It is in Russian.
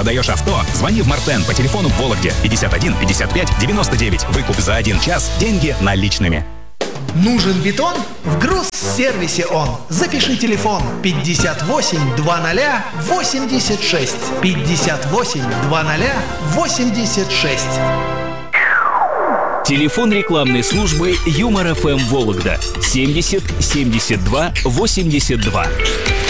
Продаешь авто? Звони в Мартен по телефону в Вологде 51 55 99. Выкуп за 1 час, деньги наличными. Нужен бетон? В Грузсервисе он. Запиши телефон 58 20 86. 58 20 86. Телефон рекламной службы Юмор ФМ Вологда 70 72 82.